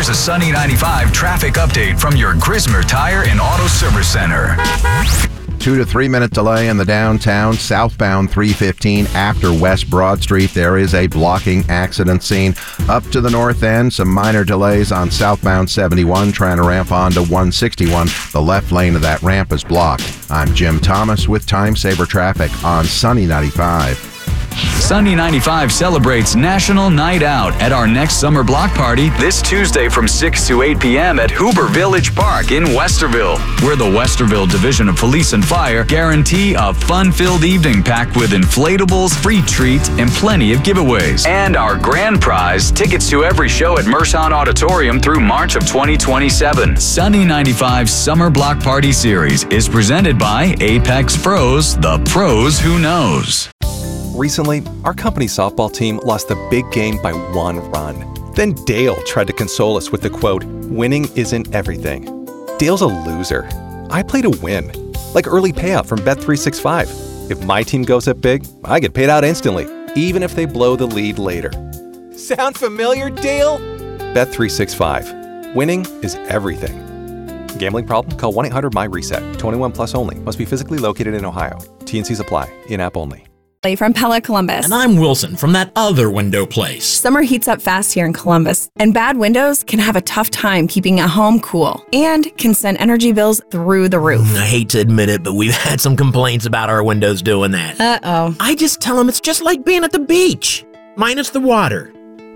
here's a Sunny 95 traffic update from your Grismer Tire and Auto Service Center. 2 to 3 minute delay in the downtown southbound 315 after West Broad Street. There is a blocking accident scene. Up to the north end, some minor delays on southbound 71 trying to ramp onto 161. The left lane of that ramp is blocked. I'm Jim Thomas with Time Saver Traffic on Sunny 95. Sunny 95 celebrates National Night Out at our next summer block party this Tuesday from 6 to 8 p.m. at Hoover Village Park in Westerville. We're the Westerville Division of Police and Fire guarantee a fun-filled evening packed with inflatables, free treats, and plenty of giveaways. And our grand prize, tickets to every show at Mershon Auditorium through March of 2027. Sunny 95's Summer Block Party Series is presented by Apex Pros, the pros who knows. Recently, our company softball team lost the big game by 1 run. Then Dale tried to console us with the quote, "Winning isn't everything." Dale's a loser. I play to win, like early payout from Bet365. If my team goes up big, I get paid out instantly, even if they blow the lead later. Sound familiar, Dale? Bet365. Winning is everything. Gambling problem? Call 1-800-MY-RESET. 21 plus only. Must be physically located in Ohio. T&Cs apply. In-app only. From Pella Columbus. And I'm Wilson from that other window place. Summer heats up fast here in Columbus, and bad windows can have a tough time keeping a home cool and can send energy bills through the roof. I hate to admit it, but we've had some complaints about our windows doing that. Uh-oh. I just tell them it's just like being at the beach, minus the water.